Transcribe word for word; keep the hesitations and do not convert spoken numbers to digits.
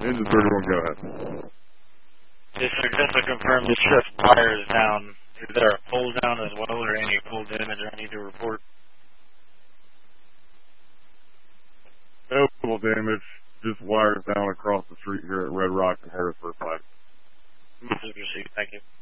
Engine thirty-one, go ahead. Yes, sir. Just to confirm, the shift wire is down. Is there a pull down as well, or any pull damage I need to report? No pull damage, just wires down across the street here at Red Rock and Harrisburg Pike. Message received. Thank you.